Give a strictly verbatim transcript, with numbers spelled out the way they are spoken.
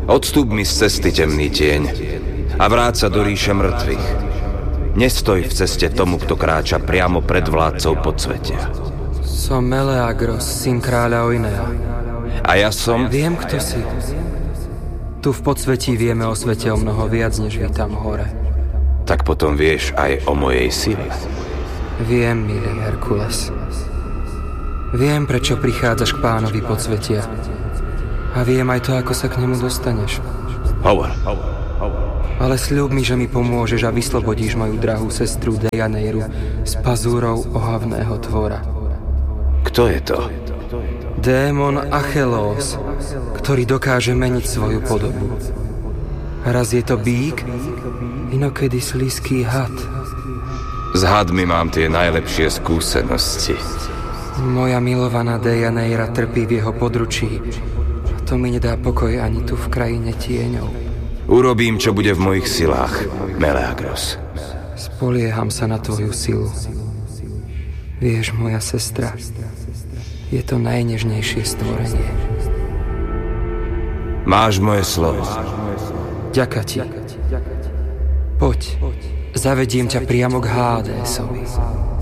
Odstúp mi z cesty, temný tieň, a vráť sa do ríše mŕtvych. Nestoj v ceste tomu, kto kráča priamo pred vládcov podsvetia. Som Meleagros, syn kráľa Oinea. A ja som... Viem, kto si. Tu v podsvetí vieme o svete o mnoho viac, než vy tam hore. Tak potom vieš aj o mojej sile. Viem, milý Herkules. Viem, prečo prichádzaš k pánovi podsvetia. A viem aj to, ako sa k nemu dostaneš. Hovor. Ale sľub mi, že mi pomôžeš a vyslobodíš moju drahú sestru Deianeiru z pazúrov ohavného tvora. Kto je to? Démon Achelos, ktorý dokáže meniť svoju podobu. Raz je to bík, inokedy slizký had. S hadmi mám tie najlepšie skúsenosti. Moja milovaná Deianeira trpí v jeho područí. A to mi nedá pokoj ani tu v krajine tieňov. Urobím, čo bude v mojich silách, Meleagros. Spolieham sa na tvoju silu. Vieš, moja sestra, je to najnežnejšie stvorenie. Máš moje slovo. Ďaká ti. Poď, zavediem ťa priamo k Hádesovi.